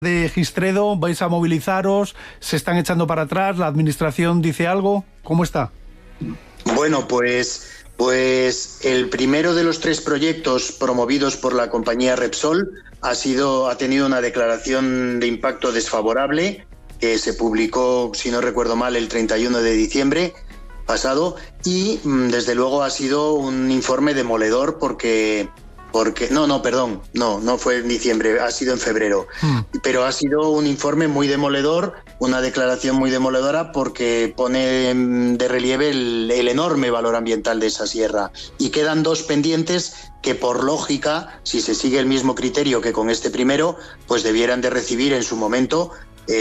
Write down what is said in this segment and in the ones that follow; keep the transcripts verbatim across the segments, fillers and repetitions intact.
de Gistredo, ¿vais a movilizaros? ¿Se están echando para atrás? ¿La administración dice algo? ¿Cómo está? Bueno, pues, pues el primero de los tres proyectos promovidos por la compañía Repsol ha sido, ha tenido una declaración de impacto desfavorable que se publicó, si no recuerdo mal, el treinta y uno de diciembre pasado, y desde luego ha sido un informe demoledor porque... Porque, no, no, perdón, no, no fue en diciembre, ha sido en febrero. Mm. Pero ha sido un informe muy demoledor, una declaración muy demoledora porque pone de relieve el, el enorme valor ambiental de esa sierra. Y quedan dos pendientes que, por lógica, si se sigue el mismo criterio que con este primero, pues debieran de recibir en su momento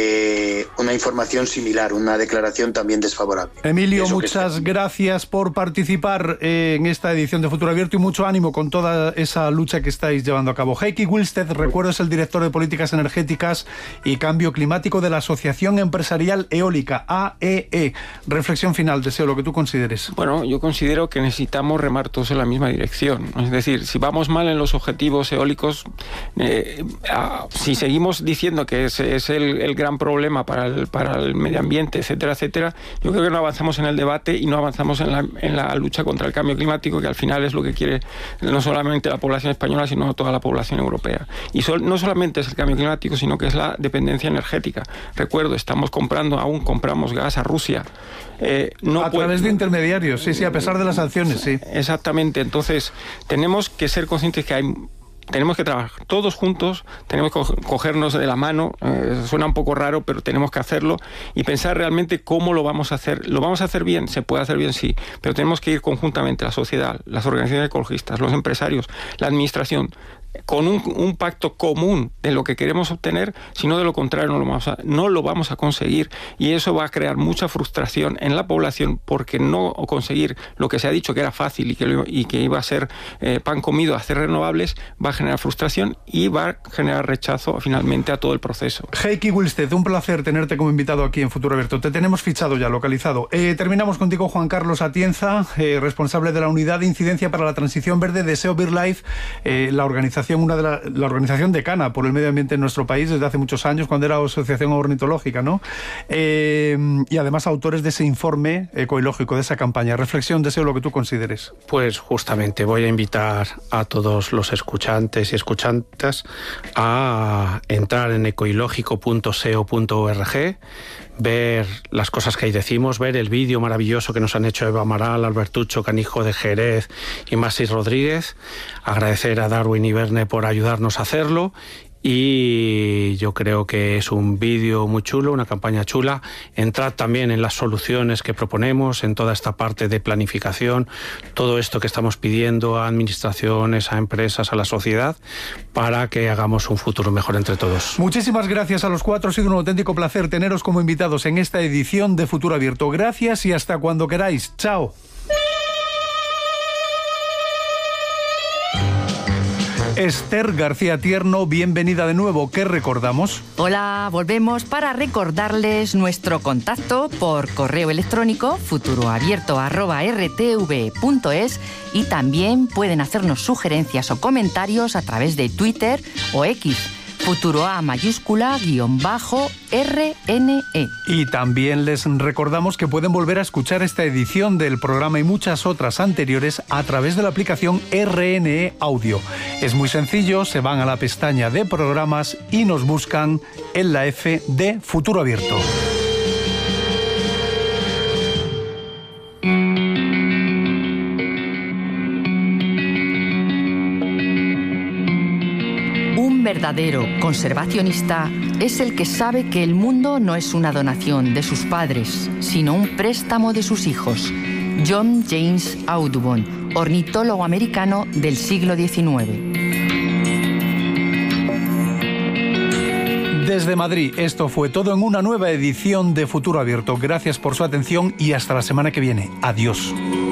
Eh, una información similar, una declaración también desfavorable. Emilio, muchas gracias por participar eh, en esta edición de Futuro Abierto y mucho ánimo con toda esa lucha que estáis llevando a cabo. Heikki Wilsted, recuerdo, es el director de Políticas Energéticas y Cambio Climático de la Asociación Empresarial Eólica, A E E. Reflexión final, deseo lo que tú consideres. Bueno, yo considero que necesitamos remar todos en la misma dirección. Es decir, si vamos mal en los objetivos eólicos, eh, ah, si seguimos diciendo que ese es el, el gran problema para el, para el medio ambiente, etcétera, etcétera, yo creo que no avanzamos en el debate y no avanzamos en la, en la lucha contra el cambio climático, que al final es lo que quiere no solamente la población española, sino toda la población europea. Y sol, no solamente es el cambio climático, sino que es la dependencia energética. Recuerdo, estamos comprando, aún compramos gas a Rusia. Eh, no a través puede... de intermediarios, sí, sí, a pesar de las sanciones, sí. Exactamente, entonces tenemos que ser conscientes que hay... Tenemos que trabajar todos juntos, tenemos que cogernos de la mano, eh, suena un poco raro, pero tenemos que hacerlo y pensar realmente cómo lo vamos a hacer. ¿Lo vamos a hacer bien? Se puede hacer bien, sí, pero tenemos que ir conjuntamente, la sociedad, las organizaciones ecologistas, los empresarios, la administración, con un, un pacto común de lo que queremos obtener, si no, de lo contrario no lo, vamos a, no lo vamos a conseguir, y eso va a crear mucha frustración en la población, porque no conseguir lo que se ha dicho que era fácil y que, lo, y que iba a ser eh, pan comido, hacer renovables, va a generar frustración y va a generar rechazo finalmente a todo el proceso. Heikki Wilsted, un placer tenerte como invitado aquí en Futuro Abierto. Te tenemos fichado ya, localizado. Eh, terminamos contigo, Juan Carlos Atienza, eh, responsable de la Unidad de Incidencia para la Transición Verde de SEO BirdLife, eh, la organización una de la, la organización decana por el medio ambiente en nuestro país desde hace muchos años, cuando era Asociación Ornitológica, ¿no? Eh, y además autores de ese informe ecológico, de esa campaña. Reflexión, deseo lo que tú consideres. Pues justamente voy a invitar a todos los escuchantes y escuchantes a entrar en ecoilógico punto seo punto org, ver las cosas que ahí decimos, ver el vídeo maravilloso que nos han hecho Eva Amaral, Albertucho Canijo de Jerez y Masis Rodríguez, agradecer a Darwin y Verne por ayudarnos a hacerlo. Y yo creo que es un vídeo muy chulo, una campaña chula. Entrad también en las soluciones que proponemos, en toda esta parte de planificación, todo esto que estamos pidiendo a administraciones, a empresas, a la sociedad, para que hagamos un futuro mejor entre todos. Muchísimas gracias a los cuatro, ha sido un auténtico placer teneros como invitados en esta edición de Futuro Abierto. Gracias y hasta cuando queráis. Chao. Esther García Tierno, bienvenida de nuevo. ¿Qué recordamos? Hola, volvemos para recordarles nuestro contacto por correo electrónico futuroabierto arroba r t v punto es, y también pueden hacernos sugerencias o comentarios a través de Twitter o X. Futuro A mayúscula guión bajo R N E. Y también les recordamos que pueden volver a escuchar esta edición del programa y muchas otras anteriores a través de la aplicación R N E Audio. Es muy sencillo, se van a la pestaña de programas y nos buscan en la F de Futuro Abierto. Un verdadero conservacionista es el que sabe que el mundo no es una donación de sus padres, sino un préstamo de sus hijos. John James Audubon, ornitólogo americano del siglo diecinueve. Desde Madrid, esto fue todo en una nueva edición de Futuro Abierto. Gracias por su atención y hasta la semana que viene. Adiós.